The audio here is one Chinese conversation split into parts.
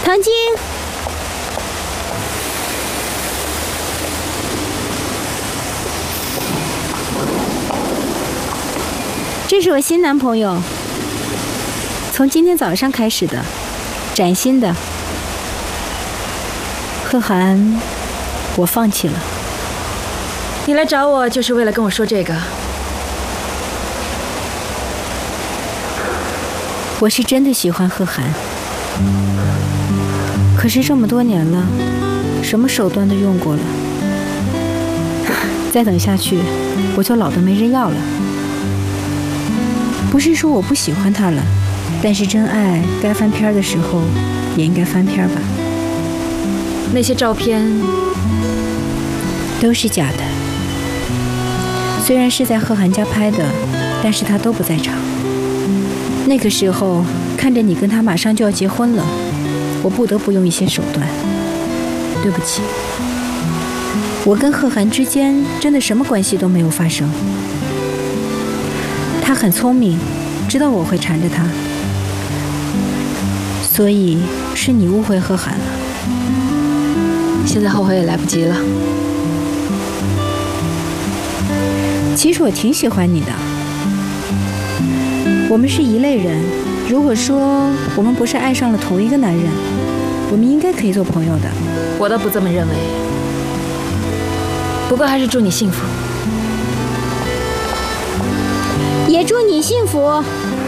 唐晶，这是我新男朋友，从今天早上开始的，崭新的。贺涵，我放弃了。 你来找我就是为了跟我说这个？ 我是真的喜欢贺涵，可是这么多年了，什么手段都用过了，再等下去，我就老得没人要了。不是说我不喜欢他了，但是真爱该翻篇的时候，也应该翻篇吧。 那些照片都是假的，虽然是在贺涵家拍的，但是他都不在场。那个时候看着你跟他马上就要结婚了，我不得不用一些手段。对不起，我跟贺涵之间真的什么关系都没有发生。他很聪明，知道我会缠着他，所以是你误会贺涵了。 现在后悔也来不及了。 其实我挺喜欢你的，我们是一类人。如果说我们不是爱上了同一个男人，我们应该可以做朋友的。 我倒不这么认为，不过还是祝你幸福。 也祝你幸福。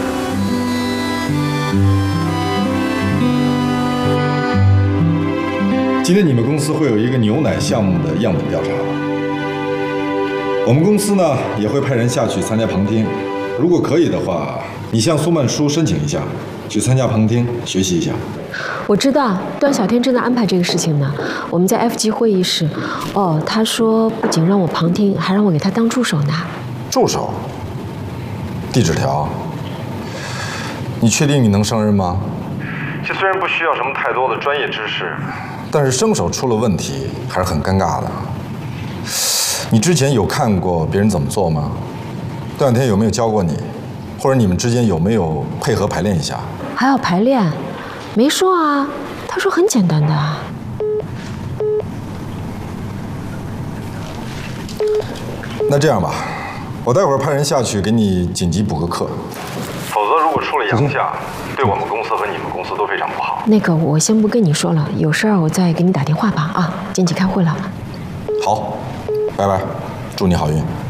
今天你们公司会有一个牛奶项目的样本调查，我们公司呢也会派人下去参加旁听。如果可以的话，你向苏曼殊申请一下，去参加旁听学习一下。 我知道段小天正在安排这个事情呢，我们在 F 级会议室。哦，他说不仅让我旁听，还让我给他当助手呢。 助手？递纸条？你确定你能胜任吗？这虽然不需要什么太多的专业知识，但是生手出了问题还是很尴尬的。你之前有看过别人怎么做吗？段小天有没有教过你？或者你们之间有没有配合排练一下？ 还要排练？没说啊，他说很简单的啊。 那这样吧，我待会儿派人下去给你紧急补个课，否则如果出了洋相，对我们公司和你们公司都非常不好。 那个我先不跟你说了，有事儿我再给你打电话吧。啊，紧急开会了。 好，拜拜，祝你好运。